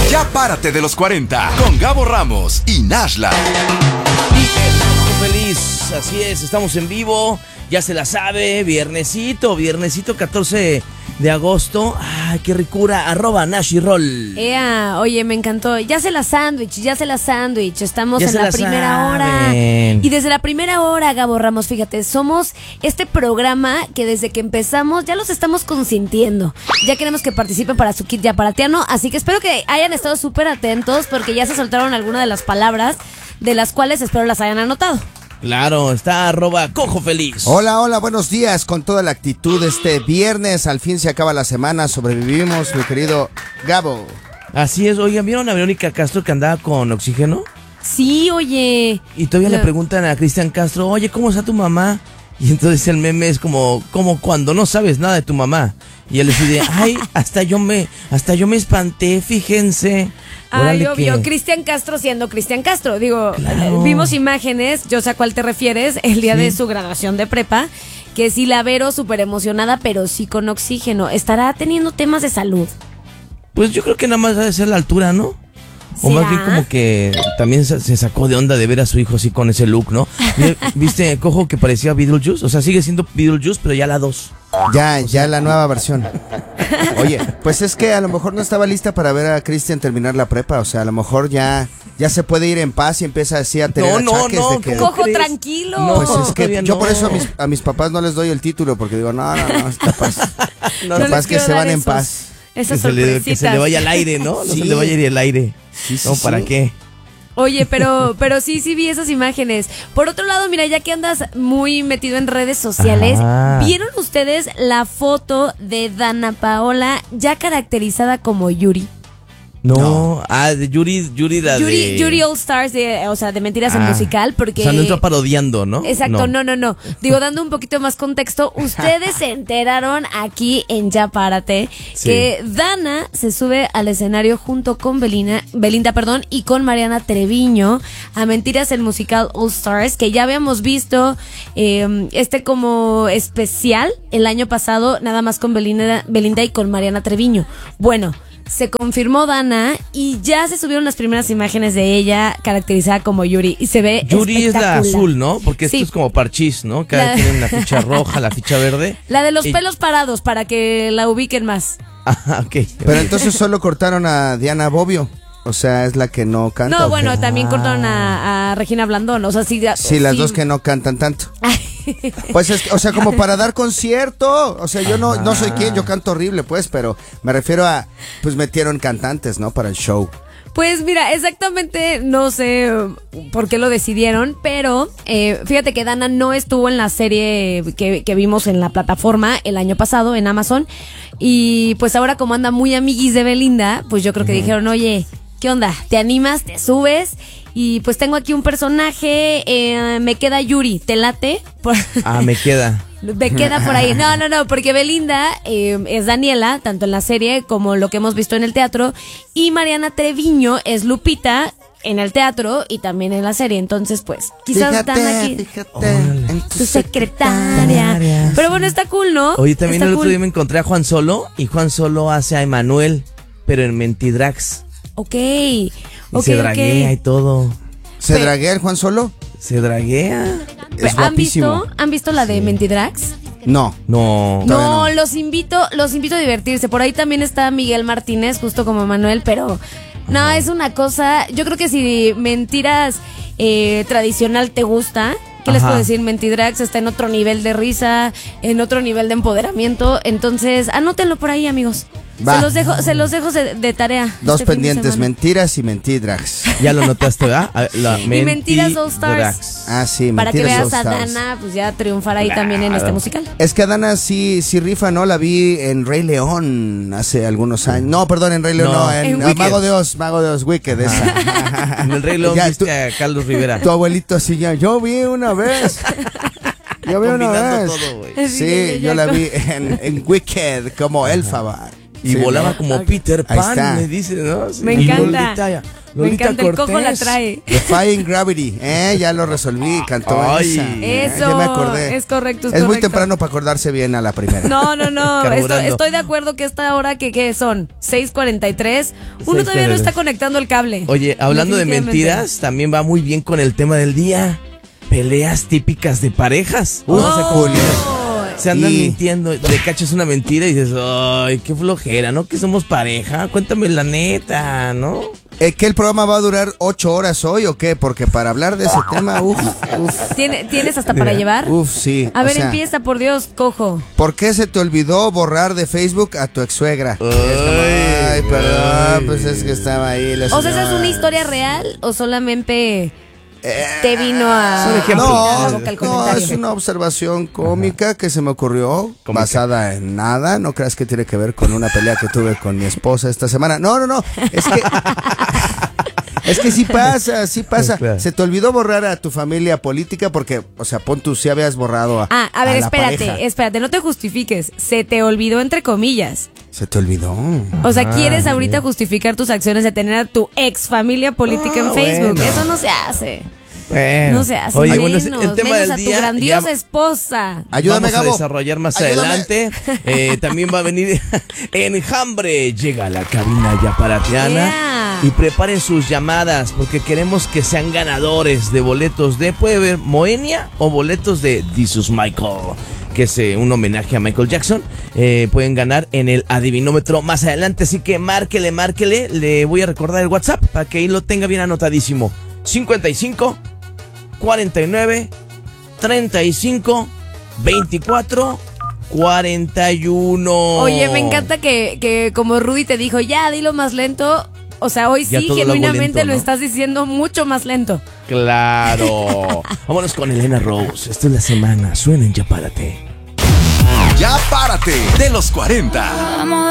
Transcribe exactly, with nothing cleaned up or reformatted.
Ya párate de los cuarenta con Gabo Ramos y Nashla. Feliz, así es, estamos en vivo, ya se la sabe, viernesito, viernesito catorce de agosto. Ay, qué ricura, arroba Nash y Roll. Ea, oye, me encantó. Ya se la sándwich, ya se la sándwich. Estamos Ya en se la, la primera saben. hora. Y desde la primera hora, Gabo Ramos, fíjate, somos este programa que desde que empezamos ya los estamos consintiendo. Ya queremos que participen para su kit ya paratiano. Así que espero que hayan estado súper atentos porque ya se soltaron algunas de las palabras de las cuales espero las hayan anotado. Claro, está arroba Cojo Feliz. Hola, hola, buenos días, con toda la actitud este viernes, al fin se acaba la semana, sobrevivimos, mi querido Gabo. Así es, oigan, ¿vieron a Verónica Castro que andaba con oxígeno? Sí, oye. Y todavía No. le preguntan a Cristian Castro, oye, ¿cómo está tu mamá? Y entonces el meme es como, como cuando no sabes nada de tu mamá. Y él decide, ay, hasta yo me, hasta yo me espanté, fíjense. Ay, Órale obvio, que- Cristian Castro siendo Cristian Castro. Digo, Claro. vimos imágenes, yo sé a cuál te refieres, el día Sí. de su graduación de prepa, que sí la Vero súper emocionada, pero sí con oxígeno. ¿Estará teniendo temas de salud? Pues yo creo que nada más debe ser la altura, ¿no? O más ¿Será? bien como que también se se sacó de onda de ver a su hijo así con ese look, ¿no? ¿Viste, Cojo, que parecía Beetlejuice? O sea, sigue siendo Beetlejuice, pero ya la dos. Ya, ya la nueva versión. Oye, pues es que a lo mejor no estaba lista para ver a Cristian terminar la prepa, o sea, a lo mejor ya, ya se puede ir en paz y empieza así a tener No, no, achaques no, de que... ¿cómo Cojo, crees? tranquilo. No, Pues es que todavía yo no. por eso a mis, a mis papás no les doy el título, porque digo, no, no, no, capaz, No capaz les que quiero se dar van en esos- paz. Esas Que se, le, que se sorpresitas. le vaya el aire, ¿no? No Sí. se le vaya a ir el aire. Sí, sí, No, ¿para sí. qué? Oye, pero, pero sí, sí vi esas imágenes. Por otro lado, mira, ya que andas muy metido en redes sociales, Ajá. ¿vieron ustedes la foto de Dana Paola ya caracterizada como Yuri? No. No. Ah, de Yuri, Yuri la Yuri, de... Yuri All Stars, de, o sea, de Mentiras en Ah. Musical, porque... O sea, no entró parodiando, ¿no? Exacto, no. no, no, Digo, dando un poquito más contexto, ustedes se enteraron aquí en Ya Párate Sí. que Dana se sube al escenario junto con Belinda, Belinda, perdón, y con Mariana Treviño a Mentiras el Musical All Stars, que ya habíamos visto eh, este como especial el año pasado, nada más con Belinda, Belinda y con Mariana Treviño. Bueno, se confirmó Dana y ya se subieron las primeras imágenes de ella caracterizada como Yuri y se ve Yuri es la espectacular. azul, ¿no? Porque Sí. esto es como parchís, ¿no? Cada La- tiene la ficha roja, la ficha verde. La de los Y- pelos parados para que la ubiquen más. Ah, ok. Pero entonces solo cortaron a Diana Bobbio, o sea, es la que no canta. No, ¿o bueno, qué? también cortaron a, a Regina Blandón, o sea, sí. ya- Sí, las sí. dos que no cantan tanto. Pues es que, o sea, como para dar concierto. O sea, yo no, no soy quien, yo canto horrible, pues, pero me refiero a, pues metieron cantantes, ¿no? Para el show. Pues mira, exactamente no sé uh, por qué lo decidieron, pero eh, fíjate que Dana no estuvo en la serie que, que vimos en la plataforma el año pasado en Amazon y pues ahora como anda muy amiguis de Belinda, pues yo creo que dijeron, oye, ¿qué onda? ¿Te animas? ¿Te subes? Y pues tengo aquí un personaje, eh, me queda Yuri, ¿te late? Por- Ah, me queda. Me queda por ahí. No, no, no, porque Belinda eh, es Daniela, tanto en la serie como lo que hemos visto en el teatro. Y Mariana Treviño es Lupita en el teatro y también en la serie. Entonces, pues, quizás están aquí. fíjate, en Tu secretaria. Pero bueno, está cool, ¿no? Oye, también Está el otro cool. día me encontré a Juan Solo y Juan Solo hace a Emanuel, pero en Mentidrags. Ok. Y Ok, se draguea y ok. todo. ¿Se Pe- draguea el Juan Solo? ¿Se draguea? Es ¿Han guapísimo. visto, ¿Han visto la de Mentidrags? No. No. Todavía No, no. los invito, los invito a divertirse. Por ahí también está Miguel Martínez, justo como Manuel, pero no, es una cosa. Yo creo que si Mentiras eh, tradicional te gusta, ¿qué les Ajá. puedo decir? Mentidrags está en otro nivel de risa, en otro nivel de empoderamiento. Entonces, anótenlo por ahí, amigos. Va. Se los dejo, se los dejo de, de tarea. Dos este fin de pendientes, semana. mentiras y mentidrags. Ya lo notaste, ¿verdad? Ah, La Y Mentiras All Stars. Mentidrags. Ah, sí, Para que mentiras veas a All Stars. Dana, pues ya triunfar ahí también en este musical. Es que a Dana sí, sí rifa, ¿no? La vi en Rey León hace algunos años. No, perdón, en Rey León No. no, en, En ah, Wicked. Mago de Oz, Mago de Oz, Wicked, esa. En el Rey León Ya, viste tú- a Carlos Rivera. Tu abuelito así ya, yo vi una vez. Yo vi una Combinando vez. todo, güey. Sí, yo la vi en, en Wicked como Elfaba. y Sí, volaba ¿no? como Ok. Peter Ahí Pan, está. me dice, ¿no? Sí. Me Y encanta. Lolita, Me Lolita encanta, el cojo la Cortés. trae. Defying Gravity, eh, ya lo resolví, cantó Ay. esa. eh, Eso, ya me acordé. es correcto, es Es muy correcto. temprano para acordarse bien a la primera. No, no, no. Estoy, Carburando. estoy de acuerdo que esta hora que ¿qué son? seis cuarenta y tres. Uno todavía no seis cuarenta y tres. está conectando el cable. Oye, hablando de Definitivamente. mentiras, también va muy bien con el tema del día. Peleas típicas de parejas. Uf, O sea, como que Oh. se andan Sí. mintiendo, le cachas una mentira y dices, ay, qué flojera, ¿no? Que somos pareja, cuéntame la neta, ¿no? Eh, ¿Que el programa va a durar ocho horas hoy o qué? Porque para hablar de ese tema, uff, uff, ¿Tiene- ¿Tienes hasta para llevar? uff, sí. A o ver, sea, empieza, por Dios, cojo. ¿por qué se te olvidó borrar de Facebook a tu ex suegra? Ay, Ay, perdón, ay. pues es que estaba ahí la O sea, ¿esa es señora. una historia real o solamente te vino a, Son ejemplos. a la No, boca el no, comentario? es una observación cómica que se me ocurrió, Cómica. basada en nada. No creas que tiene que ver con una pelea que tuve con mi esposa esta semana. No, no, no. Es que. Es que sí pasa, sí pasa. Claro. Se te olvidó borrar a tu familia política porque, o sea, pon tú, sí habías borrado a. Ah, a ver, la espérate, pareja. espérate, no te justifiques. Se te olvidó entre comillas. Se te olvidó. O sea, Ah, quieres ahorita bien. justificar tus acciones de tener a tu ex familia política en Ah, Facebook. bueno. Eso no se hace. Bueno. No se hace. Oye, menos, bueno, es el tema menos del a tu día. grandiosa ya esposa. Ayúdame, vamos a Gabo. desarrollar más Ayúdame. adelante. Eh, también va a venir Enjambre. Llega a la cabina ya para Tiana. Yeah. Y preparen sus llamadas porque queremos que sean ganadores de boletos de, puede ver, Moenia o boletos de Jesus Michael, que es eh, un homenaje a Michael Jackson. Eh, pueden ganar en el adivinómetro más adelante, así que márquele, márquele. Le voy a recordar el WhatsApp para que ahí lo tenga bien anotadísimo. cincuenta y cinco, cuarenta y nueve, treinta y cinco, veinticuatro, cuarenta y uno. Oye, me encanta que, que como Rudy te dijo, ya, dilo más lento. O sea, hoy Ya sí, todo lo hago genuinamente lento, lo ¿no? estás diciendo mucho más lento. Claro. Vámonos con Elena Rose. Esta es la semana. Suenen Ya Párate. Ya párate de los cuarenta.